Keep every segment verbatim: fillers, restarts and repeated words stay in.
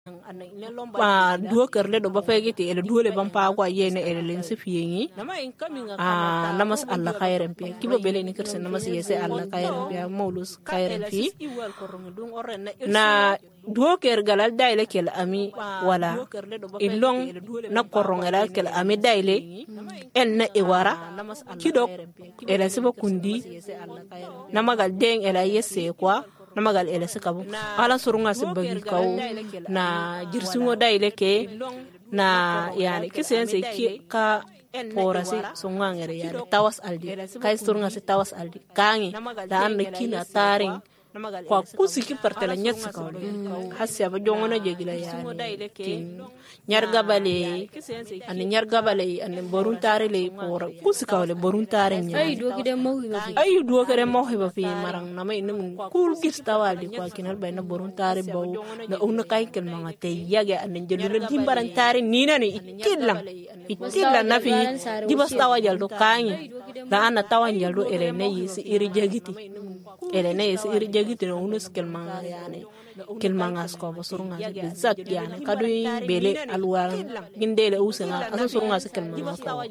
pa duo kerle do ba fegiti ele duole ban pa kwa yene ele len se fiyengi ah namas alla khairan pe kibo bele ni kerse namas yese alla khairan pe maulus khairan fi na duo ker galal daile kel ami wala ilong na korong galal kel ami daile en na iwara kido ele seba kundi namagal deng ele yese kwa namagal ele sekabu ala surunga sebagi kau na jirsungo daile ke na yani kisense ki ka porasi songangere yani tawas aldi kai surunga se tawas aldi kangi da an kina taring kwa kusiki partela nyet sakaw hasya ba jongona jegila yani kin nyarga bale an nyarga bale an borun tare le por kusika le borun tare nya ay do kide mo ay do kere mo heba fi marang na may num kul kistawali kwa kinal bay na borun tare baw na una kay ken mga te yage an jelu dimbaran tare nina ni ikilang ikilang na fi di bastawa jaldo kangi da an tawan jaldo ere ne yisi iri jagiti ere ne yisi iri jagiti no unus kelmanga yani kelmanga sko bo surunga zat yani kadu bele alwar gindele usena asa surunga se kelmanga ko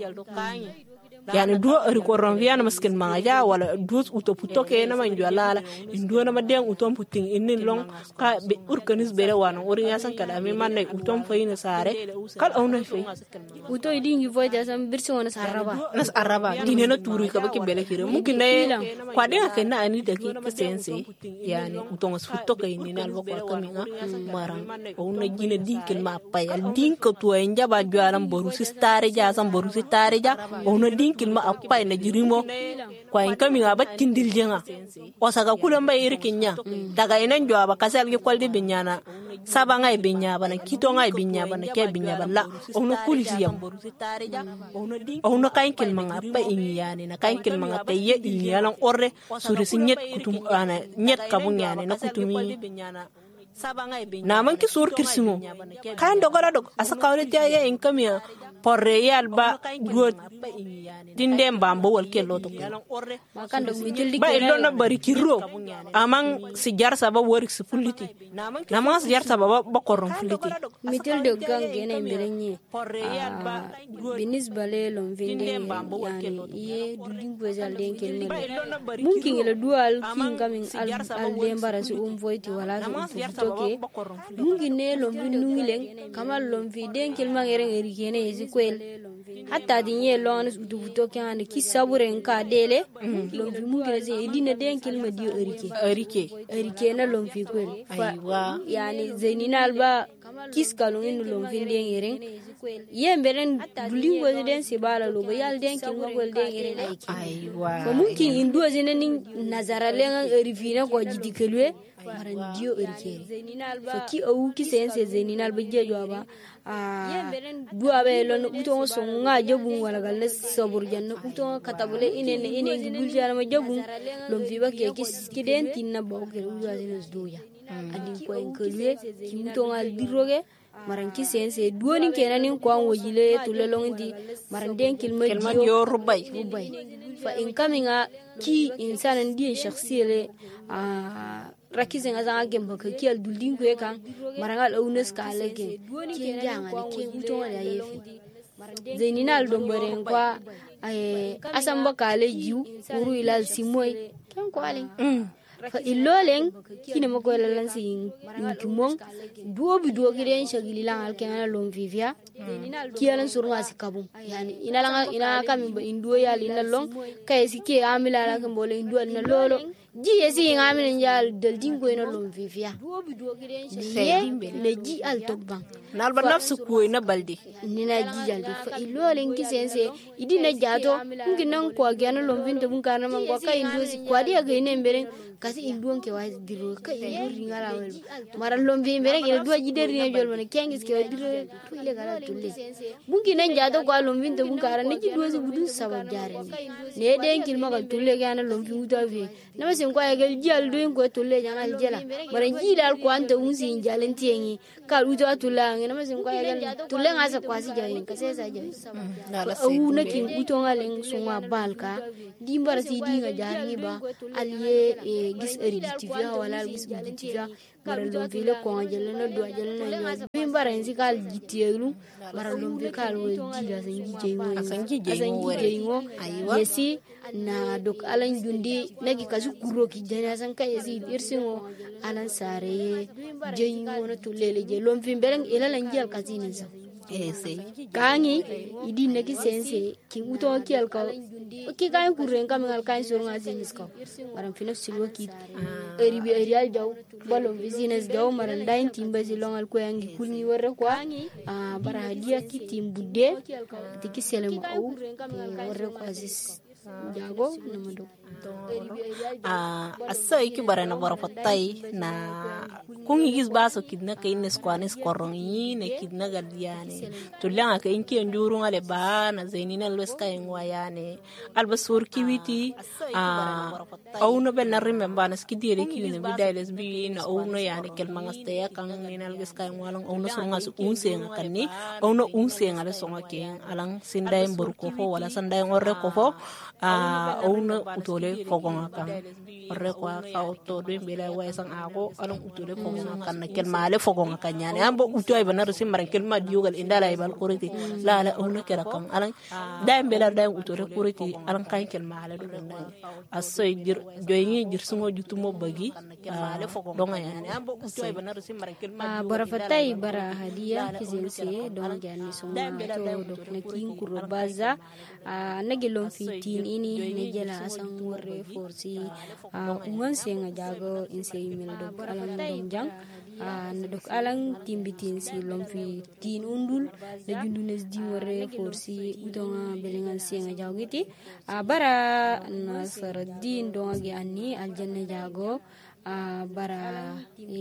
yani duo ri ko ron viana maskin manga wala duo uto puto ke na manjo lala ndo na madeng utom puting inin long ka be urkanis bere wana uri yasan kala mi manne utom fayina sare kal awna fay uto idingi voida sam birsi wona saraba nas araba dine na turi ka baki bele kire mungkin ne kwa de ka na ani de ki sense yani utom as futo ke ni na albo ko kaminga marang awna jine dinkel ma payal dinko to enjaba jwaram boru sistare ja sam boru sistare ja awna dinkel kilma apai na jirimo kwa inkami ngaba tindil jenga osaka kula mba irikinya daga inen jo aba kasal ge kwalde binyana saba ngai binya bana kito ngai binya bana ke binya balla ono kulisi yam ono kain kilma ngapa inyani na kain kilma ngata ye inyalan orre suri sinyet kutum ana nyet kabunyane na kutumi na man ki sur kirsimo kain dogora dog asa kawle jaya inkami porre yalba duot dindem bambo wal kello to makan do mitil ba ilo na bari kiro amang sijar saba worik sifuliti namang sijar saba ba korong fuliti mitil do gang gene mberenye binis bale lom vinde yani ye duding bozal den kelne mungkin ila dual king coming al al dembara su um voiti wala su toke mungkin ne lom nungileng kamal lom vi den kelma ngere ngeri kene kwel hatta dinye lones udu to kan ki saburen ka dele lom fi mungina je idina den kelma dio erike erike erike na lom fi kwel aywa yani zainina alba kis kalon in lom fi den yeren yemberen dulingo den se bala lo bayal den kelma gol den yeren aywa ko mungkin indu je nin nazara lenga erifina ko jidi kelwe maran dio erike so ki awu ki sense zainina alba jejo aba ah dua be lon uto so nga jabun wala gal sabur janna uto katabule inene inene gulja ma jabun lom fi bakke ki den tinna bawke uja jenes doya adin ko en kelwe ki uto ngal diroge maran ki sense duoni kenanin ko an wojile to lelongi maran den kilma dio rubay rubay fa in kaminga ki insanan di shakhsiyele ah rakizen azanga gemba ka kial duldin ko kan marangal awnes ka lege ken janga ne ken uto wala yefi zaininal dombaren kwa ay asamba kale jiu uru ilal simoy ken ko ale fa illolen kine mako lalan sin kimon duobi duogi den shagili lan alken lon vivia kialan surwa sikabu yani inalanga ina kam indu yal inalong kay sike amila la kan bole indu na lolo ji yesi ngamin njal del dingo ina lon vivia le ji al tokban nalba nafsu ko ina baldi nina ji jaldi fa illolen kisense idina jato nginan ko gana lon vinto bun kana man ko kay indu si kwadi aga ine mberen kasi induon ke wai diro ka indu ringala wel maral lom vi mberen ila duwa ji der ne jol man kengis ke diro to ile gara tulle bunki nan jato ko lom vinto bun kana ne ji duwa si budun sabab jare ne den kil magal tulle gana lom vi uta vi nama sen ko agal jal do ko tulle jana jela maran ji dal ko anta unsi jalen tiengi ka uta tulla nama sen ko agal tulle ngasa kwasi jare ka se sa jare au na kin uto ngalen sunwa balka dimbar si dinga jari ba aliye gis eri tivia wala gis eri tivia mara lomfi le ko jelle na do jelle na yo bi mbara en sikal jitelu mara lomfi kal wo jila san jije wo asan jije wo yesi na dok alan jundi nagi kasu kuro ki jana san ka yesi irsingo alan sare jeyi wo na tulele je lomfi bereng ilalan jel kasini sa ese kangi idi nagi sense ki uto ki alka ki kan kuren kam ngal kan sur ngal sinis ko maram fino silwa ki eri bi eri al jaw balom business jaw maran dain timba silongal ko yangi kulni warre ko a bara hadiya ki tim budde tiki selemo au warre ko asis jago namado a asai ki bara na bara fatai na kun higis baso kidna kay nes kwanes korrongi ne kidna gadiane to langa kay inki njuru ngale ba na zainina lweska ngwayane albasur kiwiti a au no ben remember na skidire ki ne bidailes bi na au no yani kel mangaste ya kan ni na lweska ngwalang au no songa su unse ngakani au no unse ngale songa ke alang sindai burko fo wala sandai ngorre ko fo a au no utole fogonga kan orre kwa ka auto do mbela waysan ako alang utole fogonga kan na kel male fogonga kan nyane ambo utoy banar sim maran kel ma diugal indala ibal kuriti la la onu kera kan alang da mbela da utole kuriti alang kan kel male do dan asoy dir joyni dir sungo jutumo bagi donga yani ambo utoy banar sim maran kel ma bara fatai bara hadiya kizinse don jani songa to do na kin kurobaza nagilon fitin ini nejela asang warre forsi ungan senga jago insei mil dok alang donjang na dok alang timbitin si lomfi tin undul na jundunes di warre forsi udonga belengan senga jago giti bara na saradin donga gi anni aljanna jago bara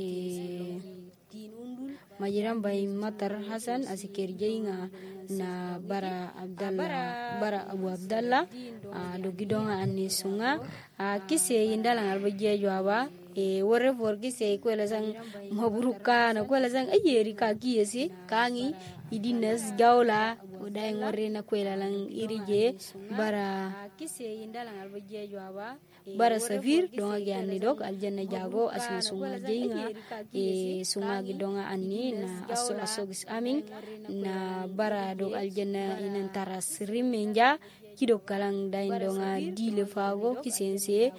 majiran bay matar hasan asikir jainga na bara abdallah bara abu abdallah do gidonga anni sunga kise indala alba jejo aba e worre for kise ko la sang mabruka na ko la sang ayeri ka kiyesi kangi idinas jawla oday ngorre na ko la lang irije bara kise indala alba jejo aba bara safir donga gi anni dok aljanna jago asin sunga jeinga e sunga gidonga anni na aso aso gis amin na bara dok aljanna inan taras rimenja kido kalang dain donga dile fago kisense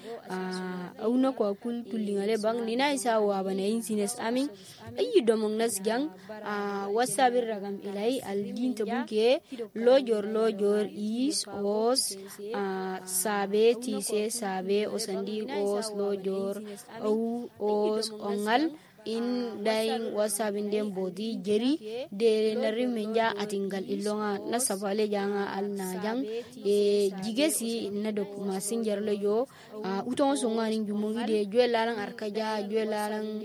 a auna ko kul kulingale bang nina isa wa bana insines amin ayi domong nas gang a wasabir ragam ilai aldin tabuke lojor lojor is os a sabe tise sabe osandi os lojor au os ongal in daing wasabin dem bodi jeri de nari menja atingal ilonga na sabale janga al najang e jigesi na dok masinjar lo yo uh, uton songa ni jumungi de jwelalang arkaja jwelalang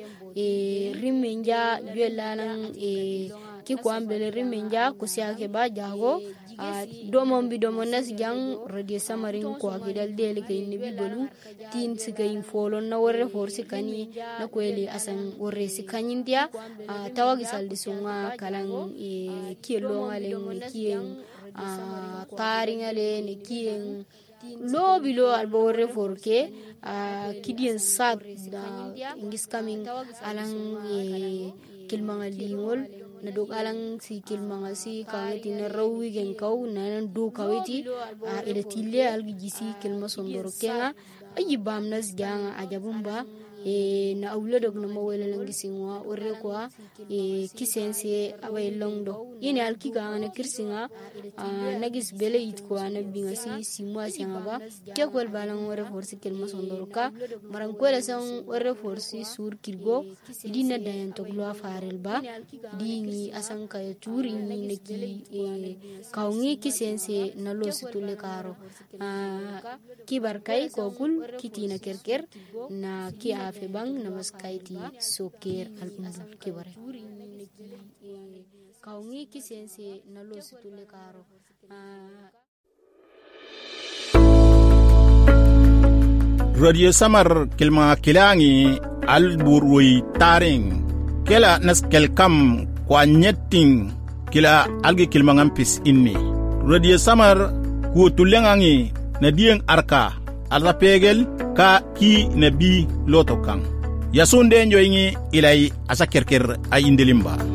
e rimenja jwelalang e ki ko ambele rimenja kusia ke ba jago uh, domon bi domon nas jang rodi samarin ko akidal dele kay ni bi bolu tin sikay folon na warre forsi kani na ko ele asan warre sikanyin dia uh, tawagi saldi sunga kalang e kielo ngale ni kien uh, taring ale ni kien lobi lo albo warre forke uh, kidien sag da ingis coming alang e kilmanga lingol na dok alang si kilmanga si kawiti na rawi gen kaw na do kawiti a ila tille algi jisi kilma sondoro kenga ayi bamnas janga ajabumba e na awla dog na mawela lang gisingwa orre kwa e kisense away longdo yene alki ga na kirsinga nagis bele it ko na binga si simwa sianga ba ke ko balang orre forsi kelma sondoro ka maran ko la sang orre forsi sur kirgo dina dayan to glo farel ba dingi asang kay turi ni neki e kawngi kisense na lo situle karo ki barkai ko kul kitina kerker na ki fe bang namaskaiti soker al-umbu kibare kaungi kisense nalo situle karo radio samar kilma kilangi al-burwi taring kela naskel kam kwa nyetting kila algi kilma ngampis inni radio samar ku tulengangi na dieng arka alra pegel ka ki nabi loto kan yasunde njoyingi ilay asa kerker ay indilimba